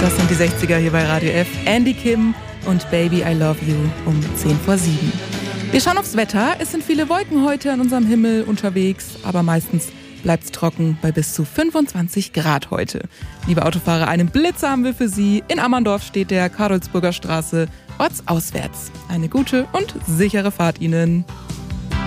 Das sind die 60er hier bei Radio F. Andy Kim und Baby I Love You um 6:50. Wir schauen aufs Wetter. Es sind viele Wolken heute an unserem Himmel unterwegs, aber meistens bleibt es trocken bei bis zu 25 Grad heute. Liebe Autofahrer, einen Blitzer haben wir für Sie. In Ammerndorf steht der Karolsburger Straße ortsauswärts. Eine gute und sichere Fahrt Ihnen.